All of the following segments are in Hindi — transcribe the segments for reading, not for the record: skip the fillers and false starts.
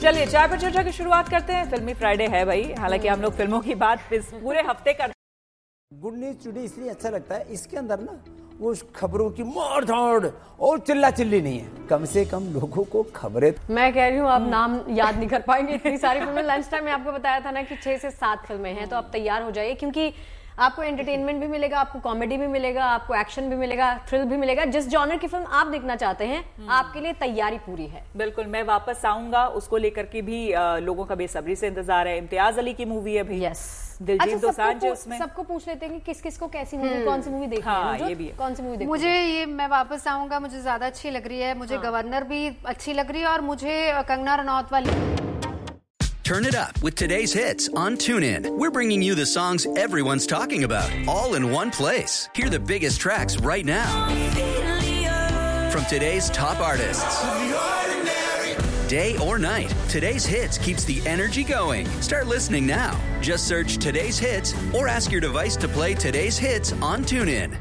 चलिए चाय पर चर्चा की शुरुआत करते हैं। फिल्मी फ्राइडे है भाई, हालांकि हम लोग फिल्मों की बात इस पूरे हफ्ते कर। गुड न्यूज टुडे इसलिए अच्छा लगता है, इसके अंदर ना वो खबरों की मार धाड़ और चिल्ला चिल्ली नहीं है, कम से कम लोगों को खबरें। मैं कह रही हूँ आप नाम याद नहीं कर पाएंगे, इतनी सारी फिल्में। लंच टाइम में आपको बताया था ना कि 6 से 7 फिल्में हैं, तो आप तैयार हो जाइए, क्योंकि आपको एंटरटेनमेंट भी मिलेगा, आपको कॉमेडी भी मिलेगा, आपको एक्शन भी मिलेगा, थ्रिल भी मिलेगा। जिस जॉनर की फिल्म आप देखना चाहते हैं, आपके लिए तैयारी पूरी है। बिल्कुल, मैं वापस आऊंगा उसको लेकर के भी लोगों का बेसब्री से इंतजार है। इम्तियाज अली की मूवी है भाई। यस, दिलजीत दोसांझ उसमें। सबको पूछ लेते हैं कि किस किस को कैसी मूवी, कौन सी मूवी देखनी हाँ, है, ये भी है। कौन सी मूवी देखनी? मुझे ये मैं वापस आऊंगा, मुझे ज्यादा अच्छी लग रही है। मुझे गवर्नर भी अच्छी लग रही है, और मुझे कंगना रनौत वाली। Turn it up with today's hits on TuneIn. We're bringing you the songs everyone's talking about, all in one place. Hear the biggest tracks right now from today's top artists. Day or night, today's hits keeps the energy going. Start listening now. Just search today's hits or ask your device to play today's hits on TuneIn.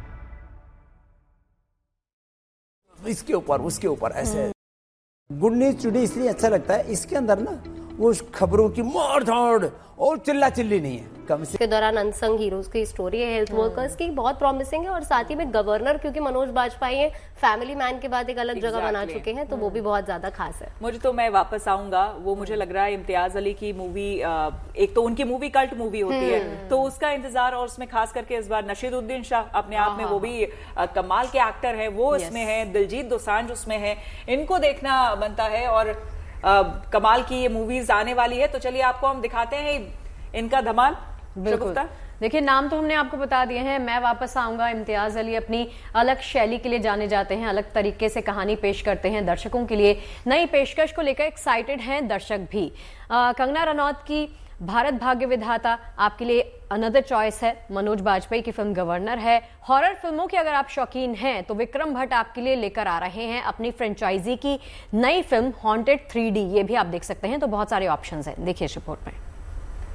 इसके ऊपर उसके ऊपर ऐसे। गुड न्यूज टुडे इसलिए अच्छा लगता है, इसके अंदर ना वो खबरों की मार धाड़ और चिल्ला चिल्ली नहीं है, कम से। के दौरान अनसंग हीरोज की स्टोरी है, हेल्थ वर्कर्स की, बहुत प्रॉमिसिंग है। और साथ ही में गवर्नर, क्योंकि मनोज बाजपेयी है, फैमिली मैन के बाद एक अलग जगह बना चुके हैं, तो वो भी बहुत ज्यादा खास है। मुझे तो मैं वापस आऊंगा वो मुझे लग रहा है इम्तियाज अली की मूवी, एक तो उनकी मूवी कल्ट मूवी होती है, तो उसका इंतजार। और उसमें खास करके इस बार नशीरुद्दीन शाह अपने आप में वो भी कमाल के एक्टर है, वो इसमें है। दिलजीत दोसांझ उसमें है, इनको देखना बनता है। और कमाल की ये मूवीज आने वाली है, तो चलिए आपको हम दिखाते हैं इनका धमाल। बिल्कुल, देखिए नाम तो हमने आपको बता दिए हैं। मैं वापस आऊंगा, इम्तियाज अली अपनी अलग शैली के लिए जाने जाते हैं, अलग तरीके से कहानी पेश करते हैं दर्शकों के लिए। नई पेशकश को लेकर एक्साइटेड हैं दर्शक भी। कंगना रनौत की भारत भाग्य विधाता आपके लिए अनदर चॉइस है। मनोज बाजपेयी की फिल्म गवर्नर है। हॉरर फिल्मों के अगर आप शौकीन हैं तो विक्रम भट्ट आपके लिए लेकर आ रहे हैं अपनी फ्रेंचाइजी की नई फिल्म हॉन्टेड 3D। ये भी आप देख सकते हैं, तो बहुत सारे ऑप्शंस हैं। देखिए इस रिपोर्ट में।